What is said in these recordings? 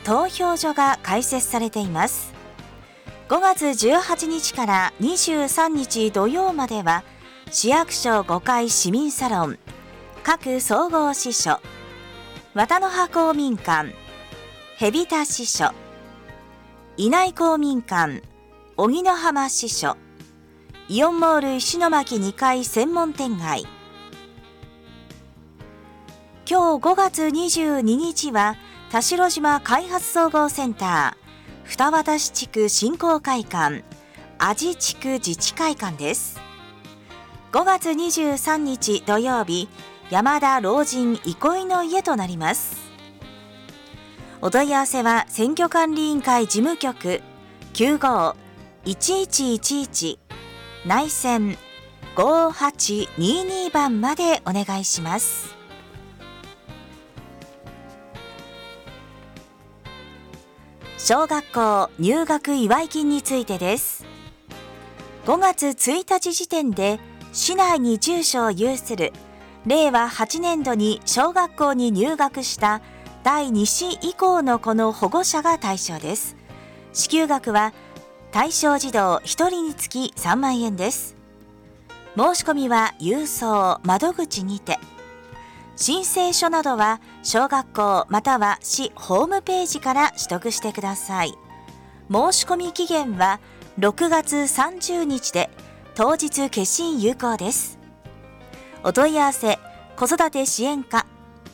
投票所が開設されています。5月18日から23日土曜までは、市役所5階市民サロン、各総合支所、綿の葉公民館、蛇田支所、稲井公民館、荻野浜支所、イオンモール石巻2階専門店街。今日5月22日は、田代島開発総合センター、二俣市地区振興会館、阿地地区自治会館です。5月23日土曜日、山田老人憩いの家となります。お問い合わせは選挙管理委員会事務局 95-1111 内線5822番までお願いします。小学校入学祝い金についてです。5月1日時点で市内に住所を有する令和8年度に小学校に入学した第2子以降の子の保護者が対象です。支給額は対象児童1人につき3万円です。申し込みは郵送窓口にて。申請書などは小学校または市ホームページから取得してください。申し込み期限は6月30日で当日消印有効です。お問い合わせ子育て支援課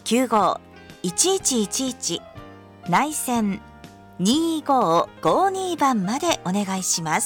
95-1111 内線2552番までお願いします。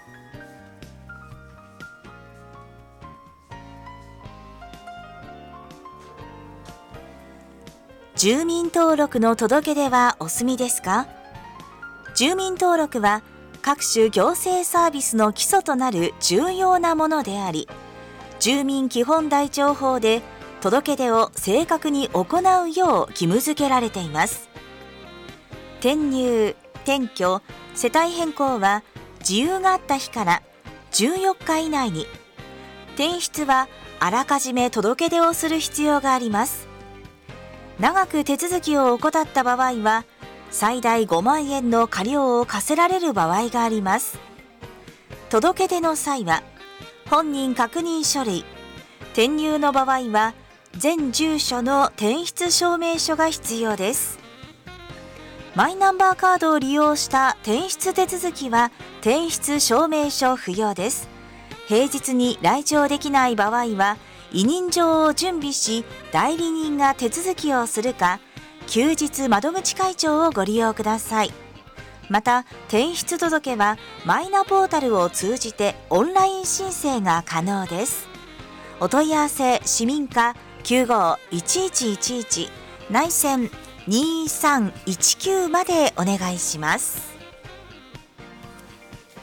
住民登録の届け出はお済みですか？住民登録は各種行政サービスの基礎となる重要なものであり、住民基本台帳法で届け出を正確に行うよう義務付けられています。転入、転居、世帯変更は自由があった日から14日以内に、転出はあらかじめ届け出をする必要があります。長く手続きを怠った場合は、最大5万円の過料を課せられる場合があります。届け出の際は、本人確認書類、転入の場合は、全住所の転出証明書が必要です。マイナンバーカードを利用した転出手続きは、転出証明書不要です。平日に来庁できない場合は、委任状を準備し、代理人が手続きをするか、休日窓口会長をご利用ください。また、転出届はマイナポータルを通じてオンライン申請が可能です。お問い合わせ市民課 95-1111 内線2319までお願いします。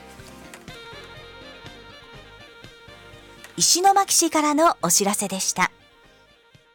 石巻市からのお知らせでした。